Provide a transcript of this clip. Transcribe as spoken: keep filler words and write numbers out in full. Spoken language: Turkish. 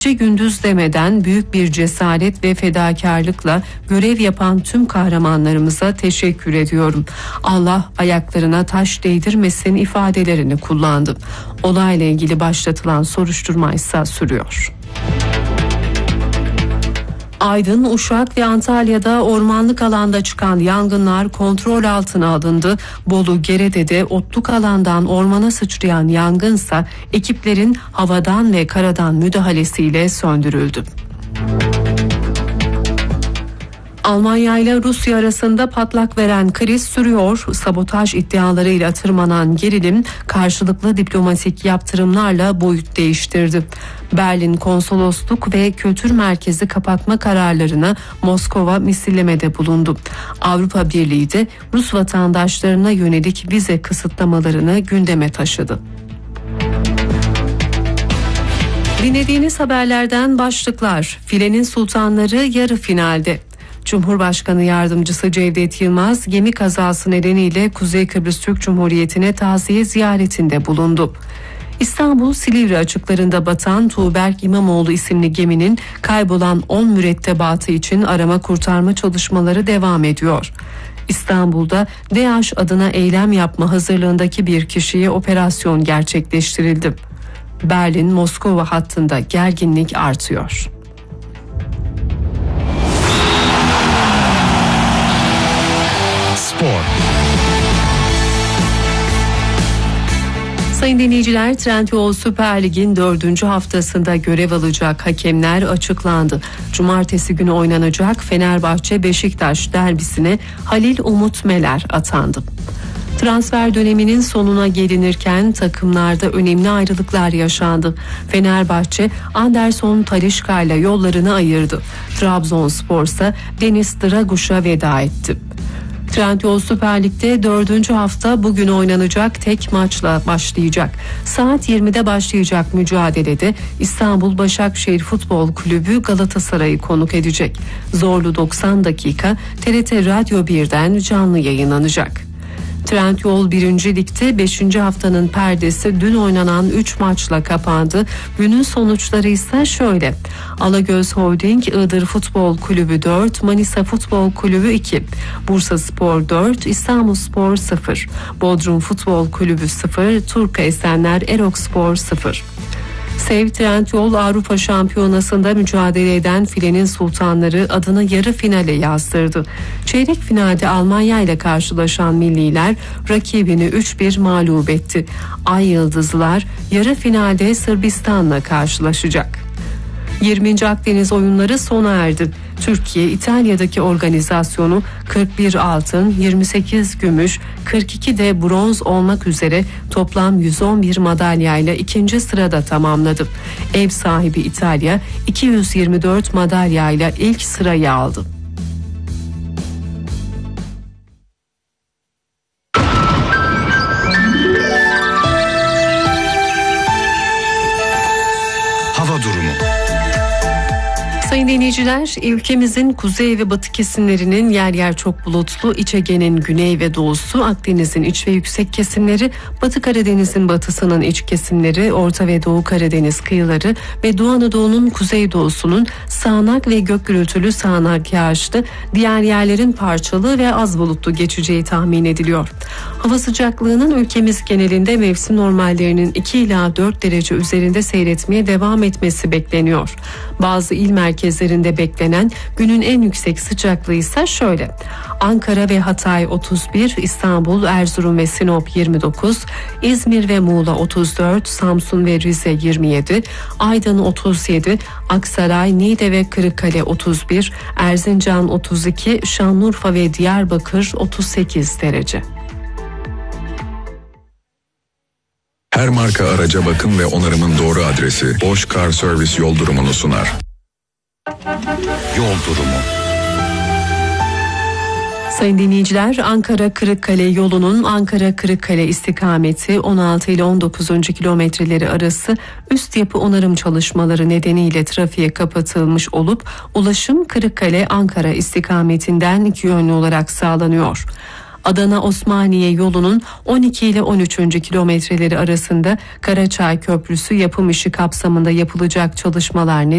gece gündüz demeden büyük bir cesaret ve fedakarlıkla görev yapan tüm kahramanlarımıza teşekkür ediyorum. Allah ayaklarına taş değdirmesin ifadelerini kullandı. Olayla ilgili başlatılan soruşturma ise sürüyor. Aydın, Uşak ve Antalya'da ormanlık alanda çıkan yangınlar kontrol altına alındı. Bolu, Gerede'de otluk alandan ormana sıçrayan yangınsa ekiplerin havadan ve karadan müdahalesiyle söndürüldü. Almanya ile Rusya arasında patlak veren kriz sürüyor. Sabotaj iddialarıyla tırmanan gerilim karşılıklı diplomatik yaptırımlarla boyut değiştirdi. Berlin konsolosluk ve kültür merkezi kapatma kararlarına Moskova misillemede bulundu. Avrupa Birliği de Rus vatandaşlarına yönelik vize kısıtlamalarını gündeme taşıdı. Dinlediğiniz haberlerden başlıklar. Filenin sultanları yarı finalde. Cumhurbaşkanı Yardımcısı Cevdet Yılmaz gemi kazası nedeniyle Kuzey Kıbrıs Türk Cumhuriyeti'ne taziye ziyaretinde bulundu. İstanbul Silivri açıklarında batan Tuğberk İmamoğlu isimli geminin kaybolan on mürettebatı için arama kurtarma çalışmaları devam ediyor. İstanbul'da DAEŞ adına eylem yapma hazırlığındaki bir kişiye operasyon gerçekleştirildi. Berlin-Moskova hattında gerginlik artıyor. Spor. Sayın dinleyiciler, Trendyol Süper Lig'in dördüncü haftasında görev alacak hakemler açıklandı. Cumartesi günü oynanacak Fenerbahçe-Beşiktaş derbisine Halil Umut Meler atandı. Transfer döneminin sonuna gelinirken takımlarda önemli ayrılıklar yaşandı. Fenerbahçe Anderson Talisca ile yollarını ayırdı. Trabzonspor ise Deniz Draguş'a veda etti. Trendyol Süper Lig'de dördüncü hafta bugün oynanacak tek maçla başlayacak. Saat yirmide başlayacak mücadelede İstanbul Başakşehir Futbol Kulübü Galatasaray'ı konuk edecek. Zorlu doksan dakika T R T Radyo birden canlı yayınlanacak. Trendyol birinci Lig'de beşinci haftanın perdesi dün oynanan üç maçla kapandı. Günün sonuçları ise şöyle. Alagöz Holding Iğdır Futbol Kulübü dört, Manisa Futbol Kulübü iki, Bursaspor dört, İstanbulspor sıfır, Bodrum Futbol Kulübü sıfır, Turka Esenler Erokspor sıfır. Sev Trendyol Avrupa Şampiyonası'nda mücadele eden filenin sultanları adını yarı finale yazdırdı. Çeyrek finalde Almanya ile karşılaşan milliler rakibini üç bir mağlup etti. Ay Yıldızlılar yarı finalde Sırbistan'la karşılaşacak. yirminci Akdeniz oyunları sona erdi. Türkiye İtalya'daki organizasyonu kırk bir altın, yirmi sekiz gümüş, kırk iki de bronz olmak üzere toplam yüz on bir madalyayla ikinci sırada tamamladı. Ev sahibi İtalya iki yüz yirmi dört madalyayla ilk sırayı aldı. Hava durumu. Sayın dinleyiciler, ülkemizin kuzey ve batı kesimlerinin yer yer çok bulutlu, İç Ege'nin güney ve doğusu, Akdeniz'in iç ve yüksek kesimleri, Batı Karadeniz'in batısının iç kesimleri, Orta ve Doğu Karadeniz kıyıları ve Doğu Anadolu'nun kuzeydoğusunun sağanak ve gök gürültülü sağanak yağışlı, diğer yerlerin parçalı ve az bulutlu geçeceği tahmin ediliyor. Hava sıcaklığının ülkemiz genelinde mevsim normallerinin iki ila dört derece üzerinde seyretmeye devam etmesi bekleniyor. Bazı il merkezlerinde beklenen günün en yüksek sıcaklığı ise şöyle: Ankara ve Hatay otuz bir, İstanbul, Erzurum ve Sinop yirmi dokuz, İzmir ve Muğla otuz dört, Samsun ve Rize yirmi yedi, Aydın otuz yedi, Aksaray, Niğde ve Kırıkkale otuz bir, Erzincan otuz iki, Şanlıurfa ve Diyarbakır otuz sekiz derece. Her marka araca bakım ve onarımın doğru adresi Bosch Car Service yol durumunu sunar. Yol durumu. Sayın dinleyiciler, Ankara-Kırıkkale yolunun Ankara-Kırıkkale istikameti on altı ile on dokuzuncu kilometreleri arası üst yapı onarım çalışmaları nedeniyle trafiğe kapatılmış olup ulaşım Kırıkkale-Ankara istikametinden iki yönlü olarak sağlanıyor. Adana Osmaniye yolunun on iki ile on üçüncü kilometreleri arasında Karaçay Köprüsü yapım işi kapsamında yapılacak çalışmalar